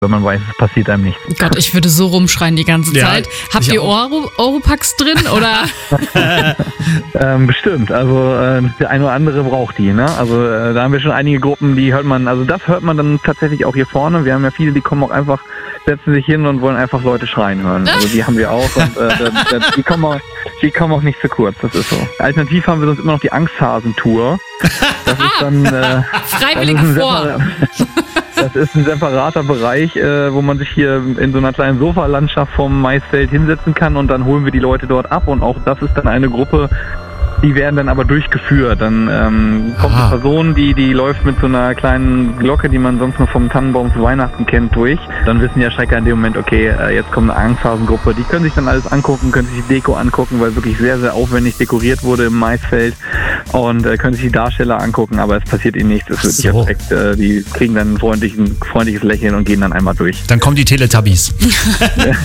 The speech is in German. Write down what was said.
wenn man weiß, es passiert einem nichts. Gott, ich würde so rumschreien die ganze Zeit. Habt ihr Oropax drin, oder? Bestimmt, also der eine oder andere braucht die, ne? Also da haben wir schon einige Gruppen, die hört man dann tatsächlich auch hier vorne. Wir haben ja viele, die kommen auch einfach, setzen sich hin und wollen einfach Leute schreien hören. Also die haben wir auch und die kommen auch nicht zu kurz, das ist so. Alternativ haben wir sonst immer noch die Angsthasen-Tour. Das ist dann Freiwilliger vor. Das ist ein separater Bereich, wo man sich hier in so einer kleinen Sofalandschaft vom Maisfeld hinsetzen kann und dann holen wir die Leute dort ab und auch das ist dann eine Gruppe, die werden dann aber durchgeführt. Dann kommt eine Person, die läuft mit so einer kleinen Glocke, die man sonst nur vom Tannenbaum zu Weihnachten kennt, durch. Dann wissen ja Schrecker in dem Moment, okay, jetzt kommt eine Angsthasengruppe. Die können sich dann alles angucken, können sich die Deko angucken, weil wirklich sehr, sehr aufwendig dekoriert wurde im Maisfeld und können sich die Darsteller angucken, aber es passiert ihnen nichts. Es wird nicht erschreckt. Die kriegen dann ein freundliches Lächeln und gehen dann einmal durch. Dann kommen die Teletubbies.